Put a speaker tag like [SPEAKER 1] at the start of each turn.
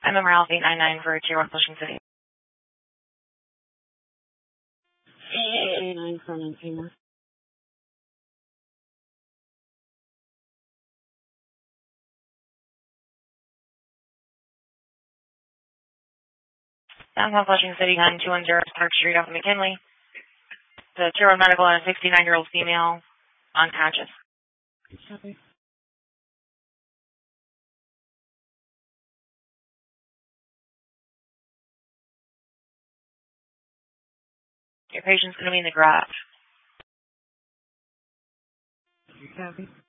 [SPEAKER 1] MMR Alpha 899 for Tier 1 Flushing City.
[SPEAKER 2] 889 for Montana.
[SPEAKER 1] Downtown Flushing City, 9210 Park Street off of McKinley. The Tier 1 medical and a 69-year-old female unconscious.
[SPEAKER 2] Copy.
[SPEAKER 1] Your patient's going to be in the garage.
[SPEAKER 2] Copy.